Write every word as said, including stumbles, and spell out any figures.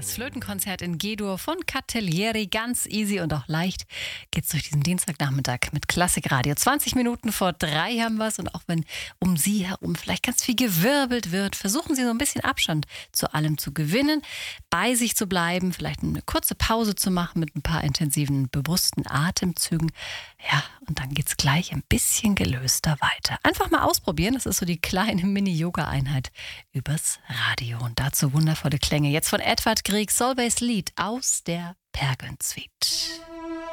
das Flötenkonzert in G-Dur von Catellieri. Ganz easy und auch leicht geht's durch diesen Dienstagnachmittag mit Klassikradio. zwanzig Minuten vor drei haben wir es und auch wenn um Sie herum vielleicht ganz viel gewirbelt wird, versuchen Sie so ein bisschen Abstand zu allem zu gewinnen, bei sich zu bleiben, vielleicht eine kurze Pause zu machen mit ein paar intensiven, bewussten Atemzügen. Ja, und dann geht's gleich ein bisschen gelöster weiter. Einfach mal ausprobieren, das ist so die kleine Mini-Yoga-Einheit übers Radio. Und dazu wundervolle Klänge. Jetzt von Edvard Grieg, Solveig's Lied aus der Bergen Suite.